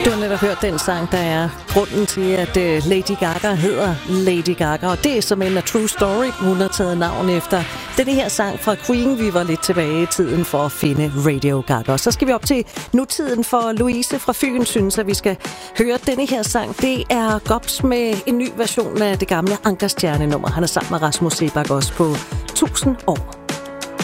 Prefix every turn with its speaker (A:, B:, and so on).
A: Du har netop hørt den sang, der er grunden til, at Lady Gaga hedder Lady Gaga. Og det er som en true story, hun har taget navn efter. Denne her sang fra Queen, vi var lidt tilbage i tiden for at finde Radio Gaga. Og så skal vi op til nutiden, for Louise fra Fyn synes, at vi skal høre denne her sang. Det er Gobs med en ny version af det gamle Ankerstjerne-nummer. Han er sammen med Rasmus Seebach også på 1000 år.